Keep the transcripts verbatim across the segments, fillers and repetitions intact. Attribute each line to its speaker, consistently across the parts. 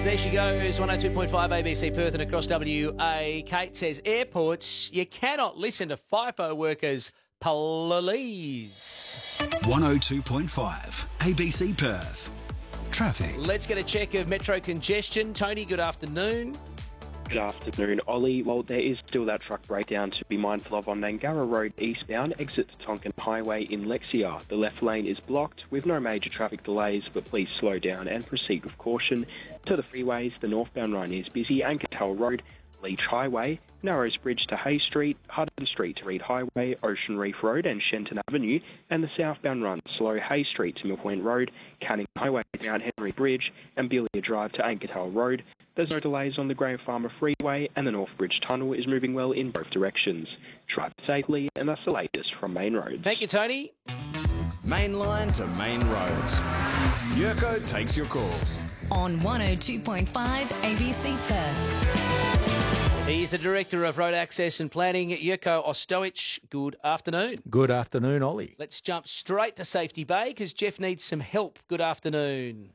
Speaker 1: There she goes, one oh two point five A B C Perth and across W A. Kate says, airports, you cannot listen to FIFO workers, please.
Speaker 2: one oh two point five A B C Perth. Traffic.
Speaker 1: Let's get a check of metro congestion. Tony, good afternoon.
Speaker 3: Good afternoon, Ollie. Well, there is still that truck breakdown to be mindful of on Nangara Road eastbound, exit to Tonkin Highway in Lexia. The left lane is blocked with no major traffic delays, but please slow down and proceed with caution. To the freeways, the northbound run is busy. Ankertel Road, Leach Highway, Narrows Bridge to Hay Street, Hudson Street to Reed Highway, Ocean Reef Road and Shenton Avenue, and the southbound run slow Hay Street to Mill Point Road, Canning Highway down Henry Bridge and Belia Drive to Ankertel Road. There's no delays on the Graham Farmer Freeway and the North Bridge Tunnel is moving well in both directions. Drive safely, and that's the latest from Main Roads.
Speaker 1: Thank you, Tony.
Speaker 2: Main line to main roads. Yurko takes your calls.
Speaker 4: On one oh two point five A B C Perth.
Speaker 1: He's the Director of Road Access and Planning, Yurko Ostoich. Good afternoon.
Speaker 5: Good afternoon, Ollie.
Speaker 1: Let's jump straight to Safety Bay because Jeff needs some help. Good afternoon.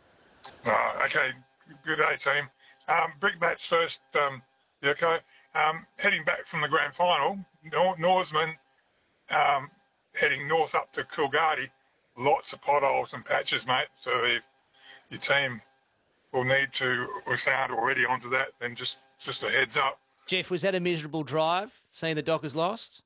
Speaker 6: Oh, okay. Good day, team. Um, Brickbats first, um, Yurko. Um, heading back from the grand final, Nor- Norseman um, heading north up to Coolgardie. Lots of potholes and patches, mate. So if your team will need to, we're sound already onto that, then just, just a heads up.
Speaker 1: Jeff, was that a miserable drive, seeing the Dockers lost?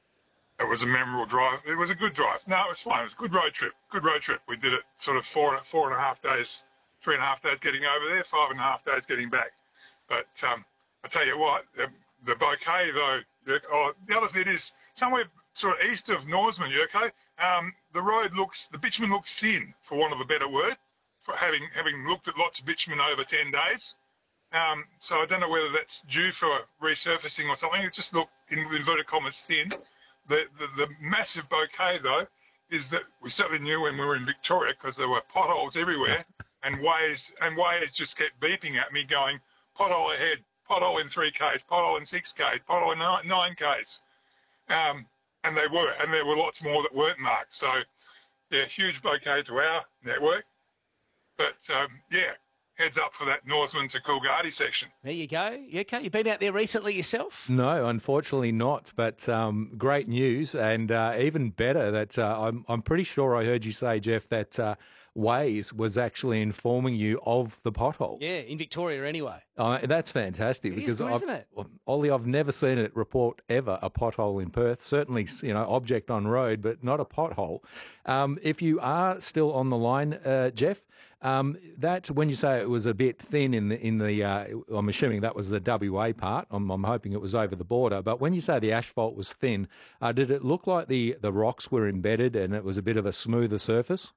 Speaker 6: It was a memorable drive. It was a good drive. No, it was fine. It was a good road trip. Good road trip. We did it sort of four, four and a half days. Three and a half days getting over there, five and a half days getting back. But um, I tell you what, the, the bouquet though, oh, the other thing is somewhere sort of east of Norseman, Yurko, um, the road looks, the bitumen looks thin, for want of a better word, for having having looked at lots of bitumen over ten days. Um, so I don't know whether that's due for resurfacing or something. It just looked, in inverted commas, thin. The, the, the massive bouquet though is that we certainly knew when we were in Victoria because there were potholes everywhere. And Waze, and Waze just kept beeping at me going, pothole ahead, pothole in three Ks, pothole in six Ks, pothole in nine, nine Ks. Um, and they were, and there were lots more that weren't marked. So, yeah, huge bouquet to our network. But, um, yeah, heads up for that Norseman to Coolgardie section.
Speaker 1: There you go. You okay? You've been out there recently yourself?
Speaker 5: No, unfortunately not. But um, great news, and uh, even better that uh, I'm I'm pretty sure I heard you say, Jeff, that uh, Waze was actually informing you of the pothole.
Speaker 1: Yeah, in Victoria anyway.
Speaker 5: Uh, that's fantastic
Speaker 1: It
Speaker 5: because
Speaker 1: is good,
Speaker 5: I've,
Speaker 1: isn't it?
Speaker 5: Ollie, I've never seen it report ever a pothole in Perth. Certainly, you know, object on road, but not a pothole. Um, if you are still on the line, uh, Jeff. Um, that when you say it was a bit thin in the in the, uh, I'm assuming that was the W A part. I'm, I'm hoping it was over the border. But when you say the asphalt was thin, uh, did it look like the, the rocks were embedded and it was a bit of a smoother surface?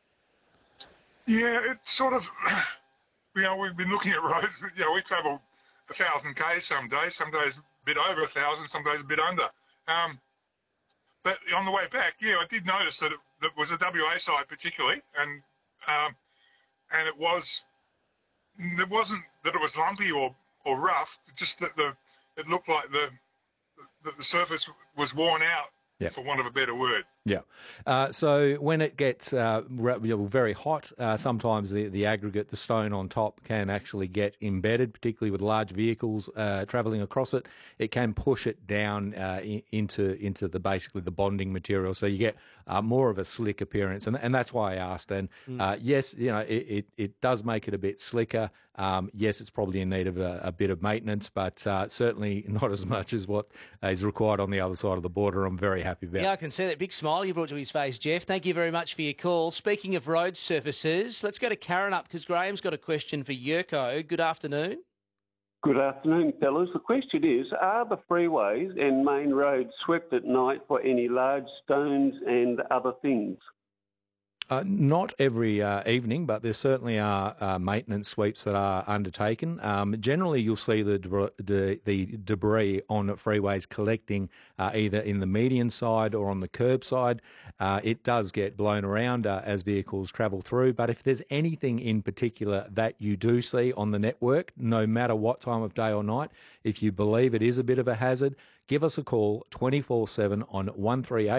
Speaker 6: Yeah, it's sort of, you know, we've been looking at roads. You know, we travel a thousand k's some days, some days a bit over a thousand, some days a bit under. Um, but on the way back, yeah, I did notice that it, that was a W A side particularly, and um, and it was, it wasn't that it was lumpy or, or rough, just that the it looked like the the, the surface was worn out,
Speaker 5: Yep.
Speaker 6: for want of a better word.
Speaker 5: Yeah. Uh, so when it gets uh, very hot, uh, sometimes the, the aggregate, the stone on top, can actually get embedded, particularly with large vehicles uh, travelling across it. It can push it down uh, in, into into the basically the bonding material, so you get uh, more of a slick appearance, and and that's why I asked. And mm. uh, yes, you know, it, it, it does make it a bit slicker. Um, yes, it's probably in need of a, a bit of maintenance, but uh, certainly not as much as what is required on the other side of the border. I'm very happy about.
Speaker 1: Yeah, I can see that big smile you brought to his face, Jeff. Thank you very much for your call. Speaking of road surfaces, let's go to Karen up because Graham's got a question for Yurko. Good afternoon.
Speaker 7: Good afternoon, fellas. The question is, are the freeways and main roads swept at night for any large stones and other things?
Speaker 5: Uh, not every uh, evening, but there certainly are uh, maintenance sweeps that are undertaken. Um, generally, you'll see the, debris, the the debris on freeways collecting uh, either in the median side or on the curb side. Uh, it does get blown around uh, as vehicles travel through, but if there's anything in particular that you do see on the network, no matter what time of day or night, if you believe it is a bit of a hazard, give us a call twenty-four seven on one three eight.